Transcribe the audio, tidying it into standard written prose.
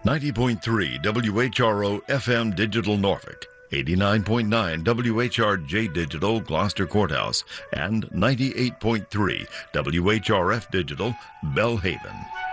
90.3 WHRO FM Digital Norfolk, 89.9 WHRJ Digital Gloucester Courthouse, and 98.3 WHRF Digital Belhaven.